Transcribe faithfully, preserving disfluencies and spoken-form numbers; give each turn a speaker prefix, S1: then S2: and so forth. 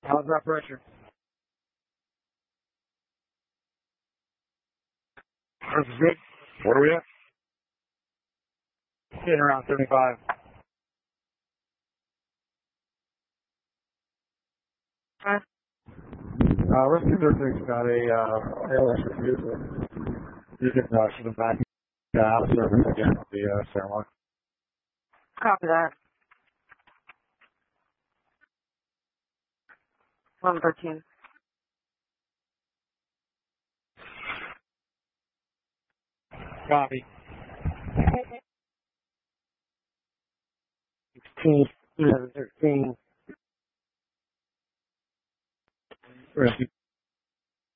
S1: How's that pressure? This is good. Where are we at? Sitting around seventy-five. Huh? Uh, Rescue thirty-six got a uh, A L S refusal. You can uh, shoot them back out of service again with the uh, ceremony.
S2: Copy that. one thirteen.
S1: Copy. sixteen, eleven, thirteen. Rescue